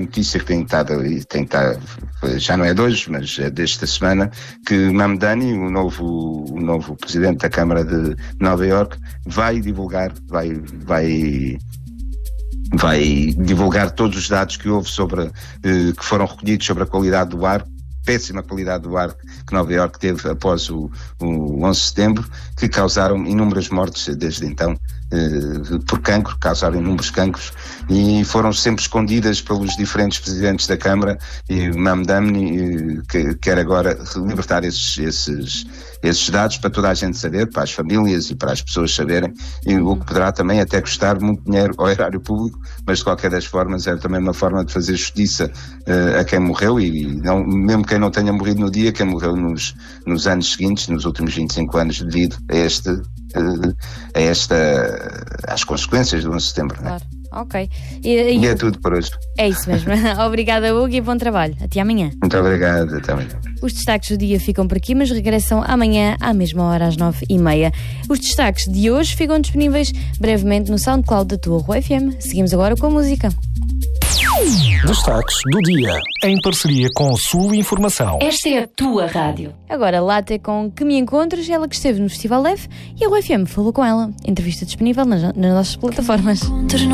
notícia que tem estado, já não é de hoje, mas é desta semana, que Mamdani, o novo presidente da Câmara de Nova Iorque, vai divulgar todos os dados que houve que foram recolhidos sobre a qualidade do ar, péssima qualidade do ar que Nova Iorque teve após o 11 de setembro, que causaram inúmeras mortes desde então, por cancro, causaram inúmeros cancros, e foram sempre escondidas pelos diferentes presidentes da Câmara, e Mamdani quer agora libertar esses dados para toda a gente saber, para as famílias e para as pessoas saberem, e o que poderá também até custar muito dinheiro ao erário público, mas de qualquer das formas é também uma forma de fazer justiça a quem morreu, e não, mesmo quem não tenha morrido no dia, quem morreu nos anos seguintes, nos últimos 25 anos, devido às consequências do 11 de setembro. Claro. Ok. E é tudo por hoje. É isso mesmo. Obrigada, Hugo, e bom trabalho. Até amanhã. Muito obrigado, até amanhã. Os destaques do dia ficam por aqui, mas regressam amanhã à mesma hora, às 9h30. Os destaques de hoje ficam disponíveis brevemente no SoundCloud da tua Rua FM. Seguimos agora com a música. Destaques do dia, em parceria com o Sul Informação. Esta é a tua rádio. Agora, Lata com Que Me Encontros, ela que esteve no Festival Leve, e a Rua FM falou com ela. Entrevista disponível nas nossas plataformas.